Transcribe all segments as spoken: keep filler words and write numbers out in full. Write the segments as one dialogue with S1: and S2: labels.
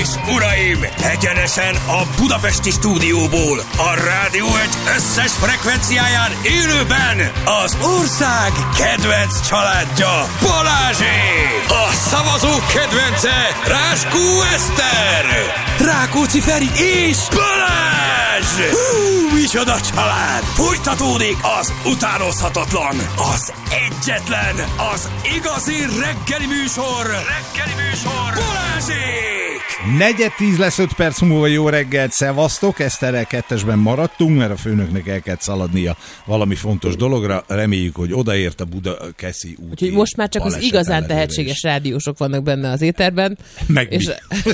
S1: és uraim, egyenesen a budapesti stúdióból, a Rádió egy összes frekvenciáján élőben az ország kedvenc családja, Balázsék! A szavazók kedvence, Ráskó Eszter! Rákóczi Feri és Balázs! Hú, micsoda család! Folytatódik az utánozhatatlan, az egyetlen, az igazi reggeli műsor, reggeli műsor, Balázsék!
S2: Negyed tíz lesz öt perc múlva, jó reggelt, szevasztok, Eszterrel kettesben maradtunk, mert a főnöknek el kellett szaladnia valami fontos dologra, reméljük, hogy odaért a Budakeszi úti.
S3: Úgyhogy most már csak az igazán tehetséges rádiósok vannak benne az éterben.
S2: Meg és...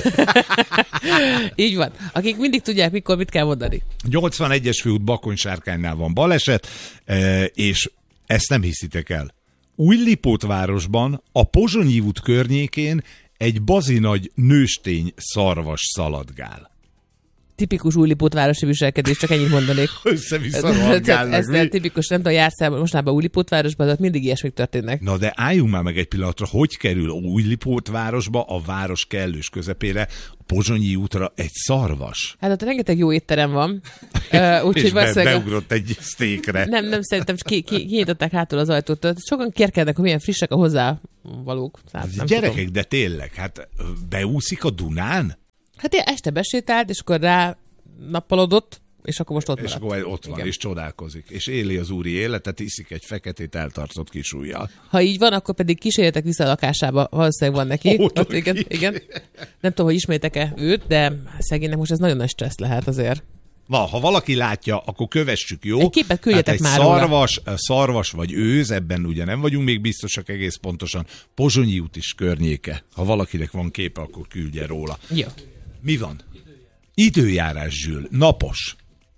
S3: Így van, akik mindig tudják, mikor mit kell mondani.
S2: nyolcvanegyes főút Bakony-Sárkánynál van baleset, és ezt nem hiszitek el. Újlipótvárosban, a Pozsonyi út környékén egy bazinagy nőstény szarvas szaladgál.
S3: Tipikus Újlipótvárosi viselkedés, csak ennyit mondanék.
S2: Össze-vissza rohangálnak.
S3: Ez nem tipikus, nem tudom, jársz el mostanában Újlipótvárosban, de ott mindig ilyesmik történnek.
S2: Na de álljunk már meg egy pillanatra, hogy kerül Újlipótvárosba, a város kellős közepére, a Pozsonyi útra egy szarvas.
S3: Hát ott rengeteg jó étterem van. Uh, úgy,
S2: és
S3: hogy
S2: be, beugrott egy sztékre.
S3: Nem, nem, szerintem ki, ki, kinyitották hátul az ajtót. Sokan kérkednek, hogy milyen frissek a hozzávalók. Hát,
S2: Gyerekek,
S3: tudom.
S2: De tényleg, hát beúszik a Dunán?
S3: Hát ilyen este besétált, és akkor rá nappalodott, és akkor most ott
S2: és
S3: maradt.
S2: akkor ott van, igen. És csodálkozik. És éli az úri életet, iszik egy feketét eltartott kis ujjal.
S3: Ha így van, akkor pedig kísérjetek vissza a lakásába, valószínűleg van neki.
S2: Ó,
S3: ott, igen, igen. Nem tudom, hogy ismétek-e őt, de szegénynek most ez nagyon nagy stressz lehet azért.
S2: Na, ha valaki látja, akkor kövessük, jó?
S3: Egy képet küldjetek
S2: hát egy
S3: már
S2: szarvas, szarvas vagy őz, ebben ugye nem vagyunk még biztosak egész pontosan. Pozsonyi út is környéke. Ha valakinek van képe, akkor küldje róla.
S3: Jó.
S2: Mi van? Időjárás, Zsül. Napos.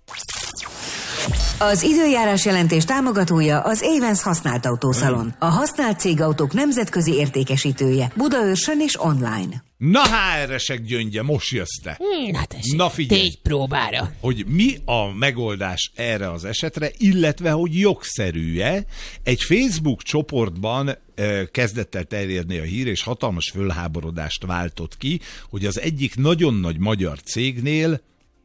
S4: Az időjárás jelentés támogatója az Avens használt autószalon. A használt cégautók nemzetközi értékesítője. Budaörsön és online.
S2: Na há er-esek gyöngye, most jössz te.
S3: Na tessék,
S2: Na figyelj,
S3: tégy próbára.
S2: Hogy mi a megoldás erre az esetre, illetve hogy jogszerű-e. Egy Facebook csoportban eh, kezdett el terjedni a hír, és hatalmas fölháborodást váltott ki, hogy az egyik nagyon nagy magyar cégnél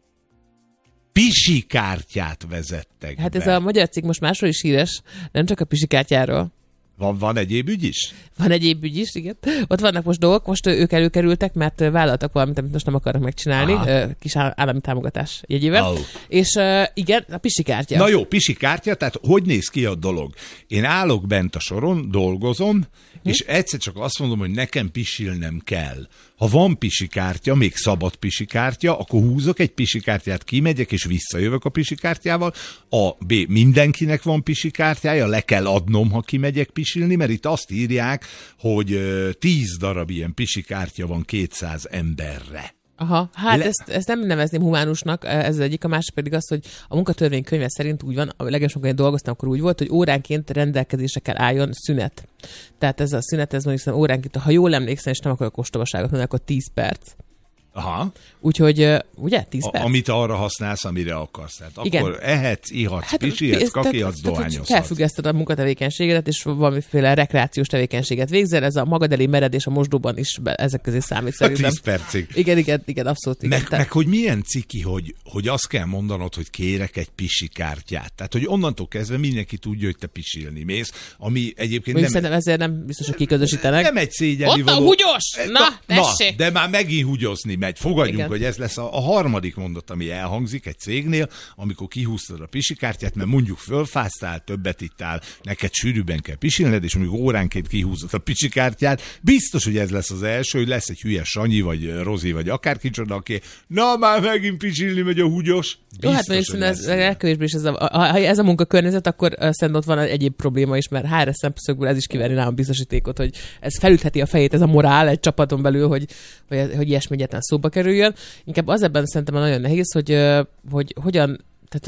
S2: pisikártyát vezettek
S3: Hát
S2: be.
S3: ez a magyar cég most másról is híres, nem csak a pisikártyáról.
S2: Van, van egyéb ügy is?
S3: Van egyéb ügy is, igen. Ott vannak most dolgok, most ők előkerültek, mert vállaltak valamit, amit most nem akarnak megcsinálni, ah. kis állami támogatás jegyével. Oh. És igen, a pisikártya.
S2: Na jó, pisikártya, tehát hogy néz ki a dolog? Én állok bent a soron, dolgozom, hm? és egyszer csak azt mondom, hogy nekem pisilnem kell. Ha van pisikártya, még szabad pisikártya, akkor húzok egy pisikártyát, kimegyek, és visszajövök a pisikártyával. A B, mindenkinek van pisikártyája, le kell adnom, ha kimegyek pisilni, mert itt azt írják, hogy tíz darab ilyen pisikártya van kétszáz emberre.
S3: Aha, hát
S2: Le...
S3: ezt, ezt nem nevezném humánusnak, ez az egyik, a másik pedig az, hogy a munkatörvénykönyve szerint úgy van, a legesebb, amikor én dolgoztam, akkor úgy volt, hogy óránként rendelkezésre kell álljon szünet. Tehát ez a szünet, ez mondjuk óránként, ha jól emlékszem, és nem akarok ostobaságot mondani, akkor tíz perc.
S2: Aha.
S3: Úgyhogy, ugye, tíz perc?
S2: A, amit arra használsz, amire akarsz. Tehát
S3: igen.
S2: Akkor ehetsz, ihatsz, hát, pisilhetsz, kakihatsz, dohányozhatsz.
S3: Felfüggeszted a munkatevékenységedet, és valamiféle rekreációs tevékenységet végzel. Ez a magad elé meredés a mosdóban is be, ezek közé számít szerintem.
S2: tíz percig.
S3: Igen, igen, igen, abszolút. Igen.
S2: Meg, te... meg hogy milyen ciki, hogy, hogy azt kell mondanod, hogy kérek egy pisikártyát. Tehát, hogy onnantól kezdve mindenki tudja, hogy te pisilni mész, ami egyébként
S3: Mondjuk
S2: nem...
S3: Szerintem ezért nem biztos, hogy kiközösítenek.
S2: Nem egy szégyelni
S3: ott a
S2: való...
S3: húgyos! Na, tessék!
S2: Na, de már megint húgyozni megy. Fogadjunk, igen. Hogy ez lesz a, a harmadik mondat, ami elhangzik egy cégnél, amikor kihúztad a pisikártyát, mert mondjuk fölfáztál, többet ittál, neked sűrűben kell pisilned, és mondjuk óránként kihúzod a pisikártyát. Biztos, hogy ez lesz az első, hogy lesz egy hülye Sanyi, vagy Rozi, vagy akárkicsoda, aki na már megint pisilni megy a húgyos.
S3: Jó, hát mondjuk ez legkevésbé is ez a, ha ez a munkakörnyezet, akkor szerintem ott van egyéb probléma is, mert há er es szemszögből ez is kiverni nálam biztosítékot, hogy ez felütheti a fejét, ez a morál egy csapaton belül, hogy, hogy, hogy ilyesmi egyáltalán szóba kerüljön. Inkább az ebben szerintem nagyon nehéz, hogy, hogy hogyan, tehát hogy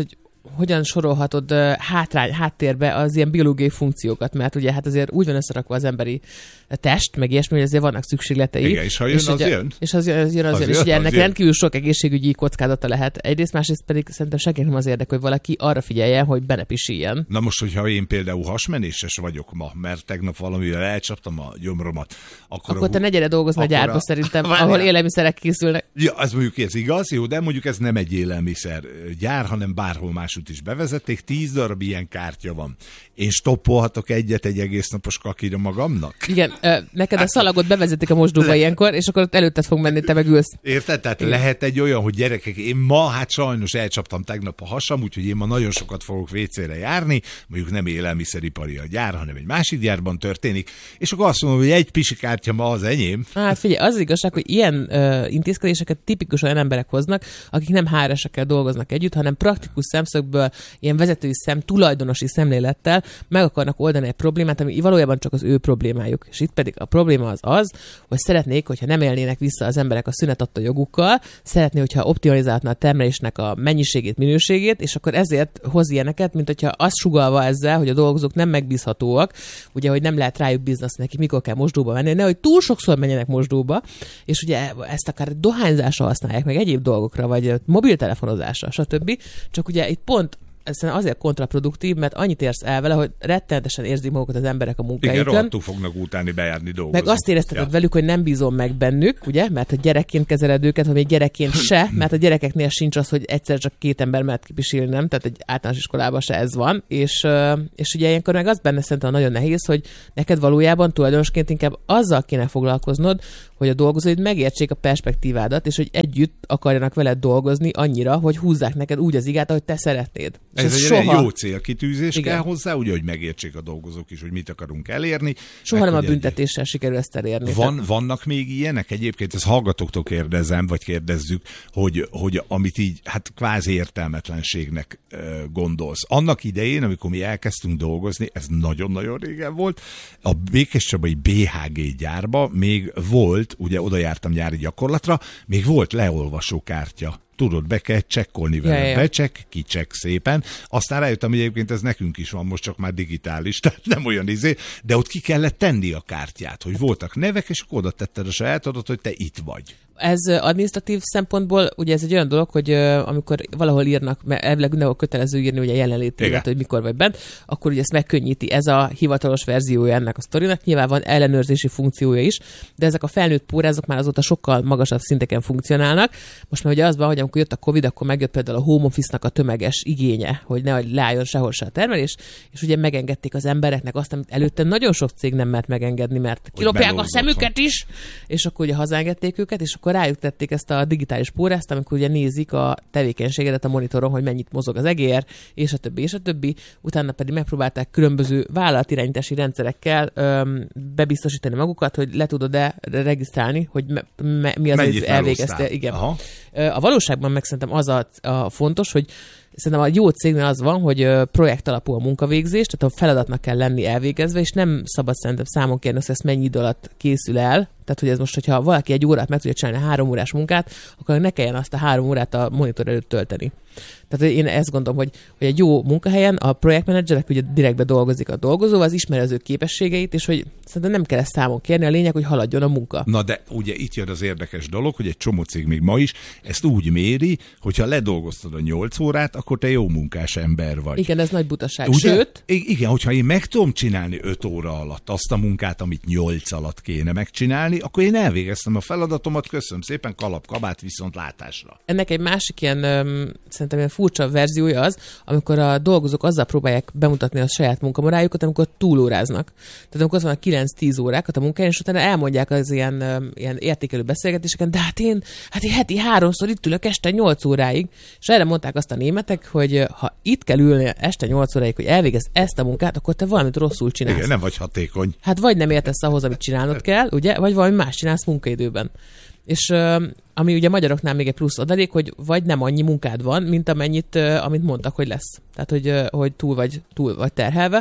S3: hogyan sorolhatod uh, hátrány, háttérbe az ilyen biológiai funkciókat, mert ugye hát azért úgy van összerakva az emberi test, meg ilyesmi, hogy azért vannak szükségletei.
S2: Igen, és ha jön, és az
S3: ugye,
S2: jön.
S3: És az jön, az jön, az, az jön. És ugye ennek rendkívül sok egészségügyi kockázata lehet. Egyrészt, másrészt pedig szerintem senkinek nem az érdek, hogy valaki arra figyeljen, hogy be ne pisiljen.
S2: Na most, hogyha én például hasmenéses vagyok ma, mert tegnap valamivel elcsaptam a gyomromat, akkor...
S3: Akkor te ne gyere dolgozni a gyárba
S2: a...
S3: szerintem, ahol élelmiszerek készülnek.
S2: Ja, az mondjuk ez igaz, jó, de mondjuk ez nem egy élelmiszer gyár, hanem bárhol másút is bevezették, tíz darab ilyen kártya van. Én stoppolhatok egyet egy egész napos kakira magamnak?
S3: Igen, neked a szalagot bevezetik a mosdóba ilyenkor, és akkor ott előtted fog menni, te meg ülsz.
S2: Érted? Tehát igen. Lehet egy olyan, hogy gyerekek, én ma hát sajnos elcsaptam tegnap a hasam, úgyhogy én ma nagyon sokat fogok vécére járni, mondjuk nem élelmiszeripari a gyár, hanem egy másik gyárban történik, és akkor azt mondom, hogy egy pisikártya ma az enyém.
S3: Hát figyelj, az igazság, hogy ilyen uh, intézkedéseket tipikus olyan emberek hoznak, akik nem há er esekkel dolgoznak együtt, hanem praktikus szemszögből, ilyen vezetői szem, tulajdonosi szemlélettel meg akarnak oldani egy problémát, ami valójában csak az ő problémájuk. És itt pedig a probléma az az, hogy szeretnék, hogyha nem élnének vissza az emberek a szünet adta jogukkal, szeretné, hogyha optimalizálna a termelésnek a mennyiségét, minőségét, és akkor ezért hoz ilyeneket, mint hogyha azt sugallva ezzel, hogy a dolgozók nem megbízhatóak, ugye, hogy nem lehet rájuk bízni, nekik mikor kell mosdóba menni, nehogy túl sokszor menjenek mosdóba, és ugye ezt akár dohányzásra használják, meg egyéb dolgokra, vagy mobiltelefonozásra, stb. Csak ugye itt pont ez azért kontraproduktív, mert annyit érsz el vele, hogy rettenetesen érzik magukat az emberek a munkájukon.
S2: Igen, rohadtul fognak utáni bejárni dolgozni.
S3: Meg azt érezteted ja. velük, hogy nem bízom meg bennük, ugye, mert a gyerekként kezeled őket, vagy még gyerekként se, mert a gyerekeknél sincs az, hogy egyszer csak két ember mehet kipisilni, nem, tehát egy általános iskolában se ez van, és, és ugye ilyenkor meg az benne szerintem nagyon nehéz, hogy neked valójában tulajdonosként inkább azzal kéne foglalkoznod, hogy a dolgozóid megértsék a perspektívádat, és hogy együtt akarjanak veled dolgozni annyira, hogy húzzák neked úgy az igát, ahogy te szeretnéd.
S2: Ez, ez egy soha... jó célkitűzés
S3: igen.
S2: kell hozzá, ugye, hogy megértsék a dolgozók is, hogy mit akarunk elérni.
S3: Soha nem a büntetéssel egy... sikerül ezt elérni.
S2: Van, vannak még ilyenek? Egyébként ezt hallgatóktól kérdezem, vagy kérdezzük, hogy, hogy amit így hát kvázi értelmetlenségnek uh, gondolsz. Annak idején, amikor mi elkezdtünk dolgozni, ez nagyon-nagyon régen volt, a Békéscsabai bé há gé gyárba még volt, ugye oda jártam nyári gyakorlatra, még volt leolvasókártya. Tudod, be kell csekkolni vele. Ja, ja. Becsek, kicsek szépen. Aztán rájöttem, hogy egyébként ez nekünk is van, most csak már digitális, tehát nem olyan izé, de ott ki kellett tenni a kártyát, hogy voltak nevek, és akkor oda tetted a sajátodat, hogy te itt vagy.
S3: Ez adminisztratív szempontból, ugye ez egy olyan dolog, hogy uh, amikor valahol írnak, mert elvileg mindenhol kötelező írni ugye jelenlétélet, hogy mikor vagy bent, akkor ugye ezt megkönnyíti. Ez a hivatalos verziója ennek a sztorinak. Nyilván van ellenőrzési funkciója is, de ezek a felnőtt pórázok már azóta sokkal magasabb szinteken funkcionálnak. Most már ugye az van, hogy amikor jött a Covid, akkor megjött például a home office-nak a tömeges igénye, hogy ne leálljon sehol se a termelés, és ugye megengedték az embereknek azt, amit előtte nagyon sok cég nem mert megengedni, mert kilopják a szemüket is, és akkor ugye hazaengedték őket, és akkor rájuk tették ezt a digitális pórázt, amikor ugye nézik a tevékenységedet a monitoron, hogy mennyit mozog az egér, és a többi, és a többi. Utána pedig megpróbálták különböző vállalatirányítási rendszerekkel öm, bebiztosítani magukat, hogy le tudod-e regisztrálni, hogy me, me, mi az, hogy elvégezte. Igen. Aha. A valóságban meg szerintem az a, a fontos, hogy szerintem a jó cégnél az van, hogy projekt alapú a munkavégzés, tehát a feladatnak kell lenni elvégezve, és nem szabad szerintem számon kérni, hogy ezt mennyi idő alatt készül el. Tehát, hogy ez most, hogyha valaki egy órát meg tudja csinálni három órás munkát, akkor ne kelljen azt a három órát a monitor előtt tölteni. Tehát én ezt gondolom, hogy, hogy egy jó munkahelyen a projektmenedzserek ugye direktbe dolgozik a dolgozóval, az ismeri az ő képességeit, és hogy szerintem nem kell ezt számon kérni, a lényeg, hogy haladjon a munka.
S2: Na de ugye itt jön az érdekes dolog, hogy egy csomó cég még ma is ezt úgy méri, hogyha ledolgoztad a nyolc órát, akkor te jó munkás ember vagy.
S3: Igen, ez nagy butaság.
S2: Ugye?
S3: Sőt...
S2: I- igen, hogyha én meg tudom csinálni öt óra alatt azt a munkát, amit nyolc alatt kéne megcsinálni, akkor én elvégeztem a feladatomat, köszönöm szépen, kalap, kabát, viszont látásra.
S3: Ennek egy másik ilyen, um, szerintem ilyen furcsa verziója az, amikor a dolgozók azzal próbálják bemutatni a saját munkamorájukat, amikor túlóráznak. Tehát amikor az van a kilenc-tíz órákat a munkáján, és utána elmondják az ilyen, um, ilyen értékelő beszélgetéseken, de hát én, hát én heti háromszor itt ülök este nyolc óráig, és erre mondták azt a németek, hogy ha itt kell ülni este nyolc óráig, hogy elvégez ezt a munkát, akkor te valamit rosszul csinálsz.
S2: Igen, nem vagy hatékony.
S3: Hát vagy nem értesz ahhoz, amit csinálnod kell, ugye, vagy valami más csinálsz munkaidőben. És uh, ami ugye magyaroknál még egy plusz adalék, hogy vagy nem annyi munkád van, mint amennyit, uh, amit mondtak, hogy lesz. Tehát, hogy, uh, hogy túl vagy, túl vagy terhelve.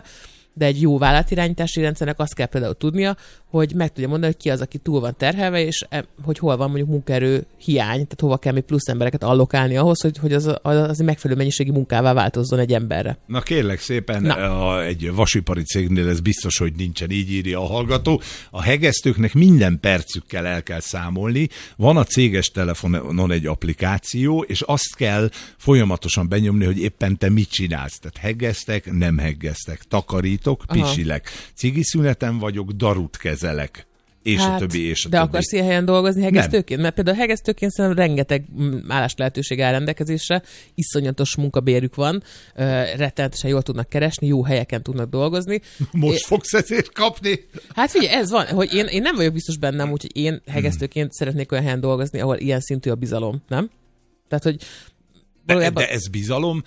S3: de egy jó vállalatirányítási rendszernek azt kell például tudnia, hogy meg tudja mondani, hogy ki az, aki túl van terhelve, és hogy hol van mondjuk munkaerő hiány, tehát hova kell még plusz embereket allokálni ahhoz, hogy, hogy az, az, az megfelelő mennyiségi munkává változzon egy emberre.
S2: Na kérlek szépen, a, egy vasipari cégnél ez biztos, hogy nincsen, így írja a hallgató. A hegesztőknek minden percükkel el kell számolni. Van a céges telefonon egy applikáció, és azt kell folyamatosan benyomni, hogy éppen te mit csinálsz. Tehát hegesztek, nem hegesztek, takarítok, pisilek. Cigiszüneten vagyok, darut kezelek. És hát, a többi, és a
S3: de
S2: többi.
S3: akarsz ilyen helyen dolgozni hegesztőként? Nem. Mert például hegesztőként szerintem rengeteg állás lehetőség áll rendelkezésre, iszonyatos munkabérük van, rettenetesen jól tudnak keresni, jó helyeken tudnak dolgozni.
S2: Most é... fogsz ezért kapni?
S3: Hát figyelj, ez van, hogy én, én nem vagyok biztos bennem, úgyhogy én hegesztőként hmm. szeretnék olyan helyen dolgozni, ahol ilyen szintű a bizalom, nem? Tehát, hogy
S2: valójában... de, de ez bizalom...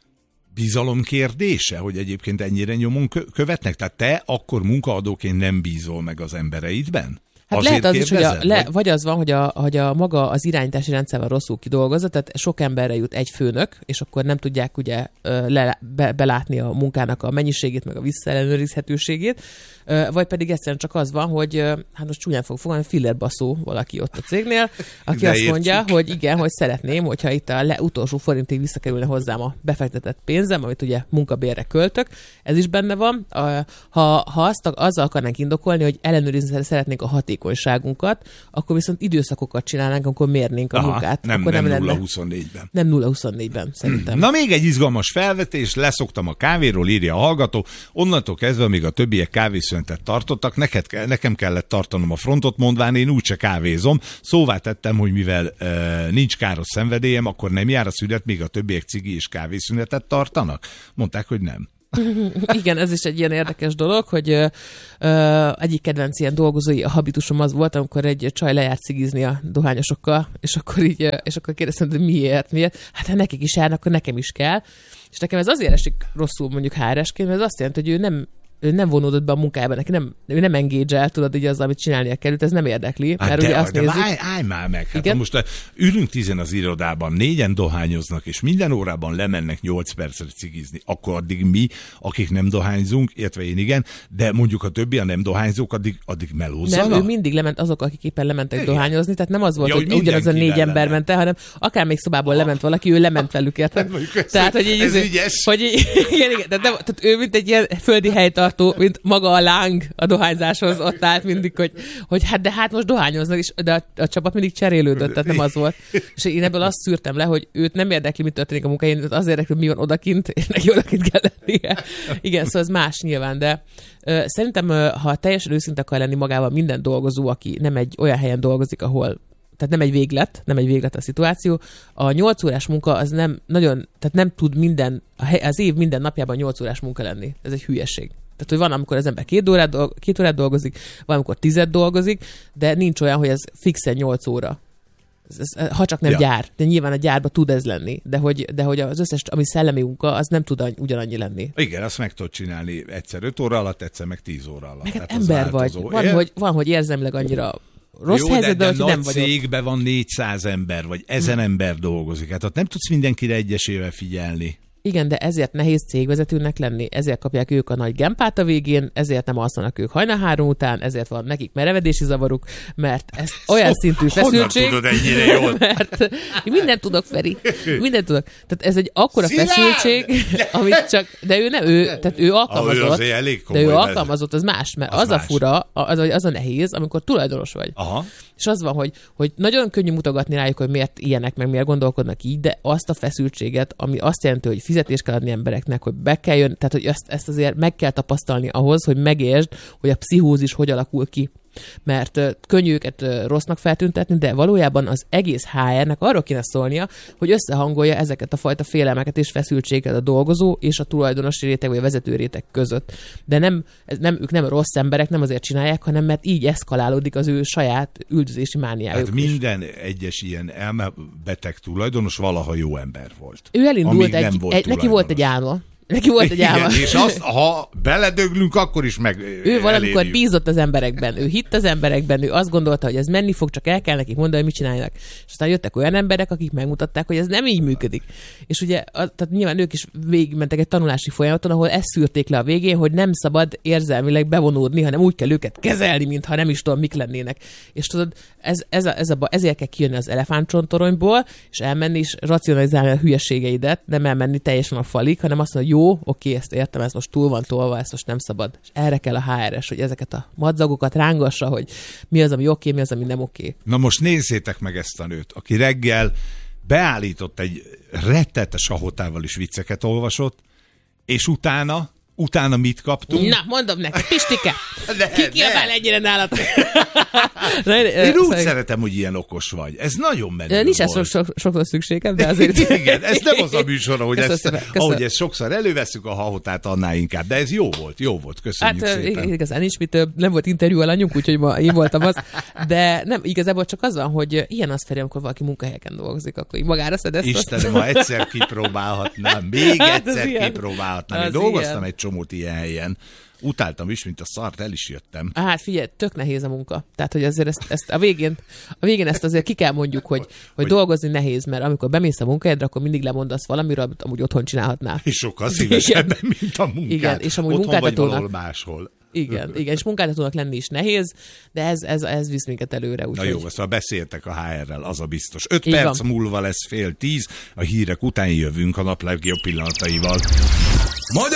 S2: bizalom kérdése, hogy egyébként ennyire nyomon követnek? Tehát te akkor munkaadóként nem bízol meg az embereidben?
S3: Hát azért lehet az is, hogy a, le, vagy az van, hogy a, hogy a maga az irányítási rendszer van rosszul kidolgozva, tehát sok emberre jut egy főnök, és akkor nem tudják ugye le, be, belátni a munkának a mennyiségét, meg a visszaellenőrizhetőségét, vagy pedig egyszerűen csak az van, hogy hát most csúnyán fog fogalni, fillerbaszó valaki ott a cégnél, aki de azt értjük. mondja, hogy igen, hogy szeretném, hogyha itt a le, utolsó forintig visszakerülne hozzám a befektetett pénzem, amit ugye munkabérre költök, ez is benne van. Ha, ha azt azzal akarnánk indokolni, hogy ellenőrizni szeretnénk a hatékonyságunkat, akkor viszont időszakokat csinálnánk, akkor mérnénk a
S2: Aha,
S3: munkát.
S2: Nem,
S3: akkor
S2: nem,
S3: nem
S2: nulla huszonnégyben.
S3: Nem nulla huszonnégyben, szerintem.
S2: Na még egy izgalmas felvetés, leszoktam a kávéról, írja a hallgató, onnantól kezdve, amíg a többiek kávészünetet tartottak, neked, nekem kellett tartanom a frontot, mondván én úgyse kávézom. Szóvá tettem, hogy mivel e, nincs káros szenvedélyem, akkor nem jár a szünet, míg a többiek cigi és kávészünetet tartanak? Mondták, hogy nem.
S3: Igen, ez is egy ilyen érdekes dolog, hogy ö, ö, egyik kedvenc ilyen dolgozói a habitusom az volt, amikor egy csaj lejárt cigizni a dohányosokkal, és akkor így, és akkor kérdeztem, hogy miért, miért? Hát ha nekik is járnak, akkor nekem is kell. És nekem ez azért esik rosszul mondjuk há er esként, mert ez azt jelenti, hogy ő nem ő nem vonódott be a munkába, neki nem, ő nem engage-el, tudod, így az, amit csinálnia kell, ez nem érdekli.
S2: Hát
S3: mert
S2: de,
S3: ugye azt
S2: de
S3: nézzük,
S2: állj, állj már meg, hát ha most ülünk tizen az irodában, négyen dohányoznak, és minden órában lemennek nyolc percre cigizni, akkor addig mi, akik nem dohányzunk, illetve én igen, de mondjuk a többi, a nem dohányzók, addig, addig melózzanak.
S3: Nem, ő mindig lement azok, akik éppen lementek igen. dohányozni, tehát nem az volt, ja, hogy ugyanaz a négy
S2: ellene.
S3: ember ment el, hanem akár még szobából ah. lement valaki, ő lement velük, érted? Tehát, hogy így,
S2: ez ügyes.
S3: Hogy így, igen, igen, tehát, nem, tehát ő mint egy ilyen földi helytartó, mint maga a láng a dohányzáshoz ott állt mindig, hogy, hogy hát de hát most dohányoznak, és, de a, a csapat mindig cserélődött, tehát nem az volt. És én ebből azt szűrtem le, hogy őt nem érdekli, mit történik a munkáján, az érdekli, mi van odakint, és neki odakint kell lennie. Igen, szóval ez más nyilván, de uh, szerintem, uh, ha teljesen őszinte akar lenni magával minden dolgozó, aki nem egy olyan helyen dolgozik, ahol tehát nem egy véglet, nem egy véglet a szituáció. A nyolc órás munka az nem nagyon, tehát nem tud minden, az év minden napjában nyolc órás munka lenni. Ez egy hülyeség. Tehát, hogy van, amikor az ember két órát, dolg, két órát dolgozik, van, amikor tized dolgozik, de nincs olyan, hogy ez fixen nyolc óra. Ez, ez, ha csak nem ja. gyár. De nyilván a gyárban tud ez lenni. De hogy, de hogy az összes, ami szellemi munka, az nem tud ugyanannyi lenni.
S2: Igen, azt meg tudod csinálni egyszer öt óra alatt, egyszer meg tíz óra alatt.
S3: Meg hát ember vagy. Van hogy, van, hogy érzelmileg annyira rossz
S2: jó,
S3: helyzetben,
S2: de, de
S3: hogy
S2: nagy
S3: nem vagyok.
S2: cégben van négyszáz ember, vagy ezen hmm. ember dolgozik. Hát ott nem tudsz mindenkire egyesével figyelni.
S3: Igen, de ezért nehéz cégvezetőnek lenni, ezért kapják ők a nagy gempát a végén, ezért nem alszanak ők hajnal három után, ezért van nekik merevedési zavaruk, mert ez olyan szintű feszültség.
S2: Honnan tudod ennyire jól?
S3: Mert mindent tudok, Feri. Mindent tudok. Tehát ez egy akkora Szilárd! feszültség, amit csak, de ő nem, ő, tehát ő alkalmazott, ah, ő de ő alkalmazott, az más, mert az, az más. a fura, az, az a nehéz, amikor tulajdonos vagy.
S2: Aha.
S3: És az van, hogy, hogy nagyon könnyű mutogatni rájuk, hogy miért ilyenek, meg miért gondolkodnak így, de azt a feszültséget, ami azt jelenti, hogy fizetést kell adni embereknek, hogy be kell jönni, tehát hogy ezt, ezt azért meg kell tapasztalni ahhoz, hogy megértsd, hogy a pszichózis hogy alakul ki. Mert uh, könnyű őket uh, rossznak feltüntetni, de valójában az egész há er-nek arról kéne szólnia, hogy összehangolja ezeket a fajta félelmeket és feszültséget a dolgozó és a tulajdonosi réteg vagy a vezető réteg között. De nem, ez nem, ők nem rossz emberek, nem azért csinálják, hanem mert így eszkalálódik az ő saját üldözési mániájuk.
S2: Hát minden egyes ilyen elmebeteg tulajdonos valaha jó ember volt.
S3: Ő elindult, egy, volt egy, neki volt egy álma. Neki volt egy álma.
S2: Igen, és azt, ha beledöglünk, akkor is meg
S3: Ő valamikor
S2: elérjük.
S3: bízott az emberekben, ő hitt az emberekben, ő azt gondolta, hogy ez menni fog, csak el kell nekik mondani, hogy mit csináljanak. És aztán jöttek olyan emberek, akik megmutatták, hogy ez nem így működik. És ugye, a, tehát nyilván ők is végigmentek egy tanulási folyamaton, ahol ezt szűrték le a végén, hogy nem szabad érzelmileg bevonódni, hanem úgy kell őket kezelni, mintha nem is tudom, mik lennének. És tudod, ez, ez a, ez a, ezért kell kijönni az elefántcsontoronyból, és elmenni és racionalizálni a hülyeségeidet, nem elmenni teljesen a falig, hanem azt mondani, jó, oké, ezt értem, ez most túl van tolva, ezt most nem szabad. És erre kell a há er es, hogy ezeket a madzagokat rángassa, hogy mi az, ami oké, mi az, ami nem oké.
S2: Na most nézzétek meg ezt a nőt, aki reggel beállított egy rettetes ahotával is vicceket olvasott, és utána, utána mit kaptunk?
S3: Na, mondom neked, Pistike, ki kiabál ennyire nálatok?
S2: Én úgy szeretem, hogy ilyen okos vagy. Ez nagyon menő.
S3: Nincs ez so- sokszor szükségem, de azért...
S2: Igen, ez nem az a műsor, ahogy
S3: Köszönöm
S2: ezt,
S3: szépen, köszönöm.
S2: ahogy ezt sokszor előveszünk a hahotát, annál inkább. De ez jó volt, jó volt, köszönjük
S3: Hát
S2: szépen.
S3: igazán nincs mit, több, nem volt interjú alanyunk, úgyhogy ma én voltam az. De nem, igazából csak az van, hogy ilyen az Feri, amikor valaki munkahelyeken dolgozik, akkor így magára szedesz.
S2: Istenem, ha egyszer kipróbálhatnám, még
S3: Hát,
S2: egyszer
S3: ilyen.
S2: kipróbálhatnám. Én
S3: Az
S2: dolgoztam
S3: ilyen.
S2: egy csomót ilyen helyen. Utáltam is, mint a szart, el is jöttem.
S3: Hát figyelj, tök nehéz a munka. Tehát, hogy azért ezt, ezt a, végén, a végén ezt azért ki kell mondjuk, hogy, hogy, hogy dolgozni nehéz, mert amikor bemész a munkahelyedre, akkor mindig lemondasz valamiről, amit amúgy otthon csinálhatnál.
S2: És sokkal szívesebben, mint a munkát.
S3: Igen, és amúgy
S2: otthon vagy
S3: munkáltatónak-
S2: valahol máshol.
S3: Igen, igen, és munkáltatónak lenni is nehéz, de ez, ez, ez visz minket előre. Úgy,
S2: Na jó, szóval beszéltek a há er-rel, az a biztos. Öt
S3: Így
S2: perc
S3: van.
S2: múlva lesz fél tíz, a hírek után jövünk a nap legjobb pillanataival.